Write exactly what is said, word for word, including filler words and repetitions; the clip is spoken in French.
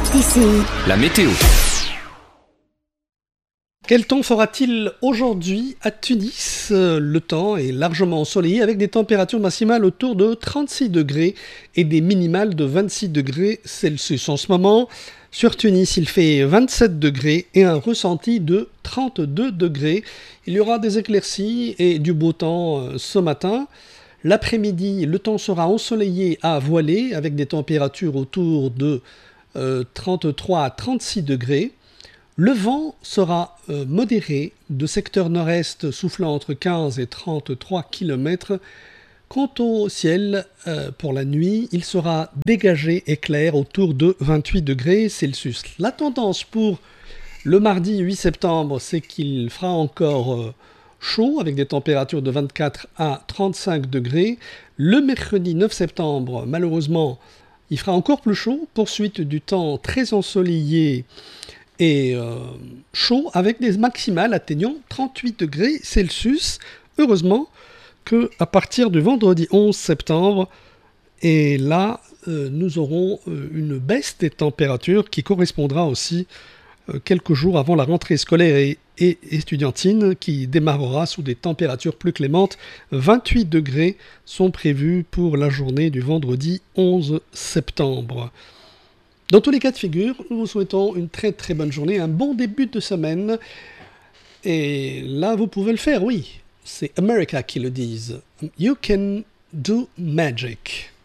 T C I. La météo. Quel temps fera-t-il aujourd'hui à Tunis ? Le temps est largement ensoleillé avec des températures maximales autour de trente-six degrés et des minimales de vingt-six degrés Celsius. En ce moment, sur Tunis, il fait vingt-sept degrés et un ressenti de trente-deux degrés. Il y aura des éclaircies et du beau temps ce matin. L'après-midi, le temps sera ensoleillé à voilé avec des températures autour de euh, trente-trois à trente-six degrés. Le vent sera euh, modéré de secteur nord-est soufflant entre quinze et trente-trois kilomètres. Quant au ciel, euh, pour la nuit, il sera dégagé et clair autour de vingt-huit degrés Celsius. La tendance pour le mardi huit septembre, c'est qu'il fera encore euh, chaud avec des températures de vingt-quatre à trente-cinq degrés. Le mercredi neuf septembre, malheureusement, il fera encore plus chaud. Poursuite du temps très ensoleillé et euh, chaud avec des maximales atteignant trente-huit degrés Celsius. Heureusement qu'à partir du vendredi onze septembre, et là, euh, nous aurons euh, une baisse des températures qui correspondra aussi euh, quelques jours avant la rentrée scolaire et, et estudiantine qui démarrera sous des températures plus clémentes. vingt-huit degrés sont prévus pour la journée du vendredi onze septembre. Dans tous les cas de figure, nous vous souhaitons une très très bonne journée, un bon début de semaine. Et là, vous pouvez le faire, oui. C'est America qui le disent. You can do magic.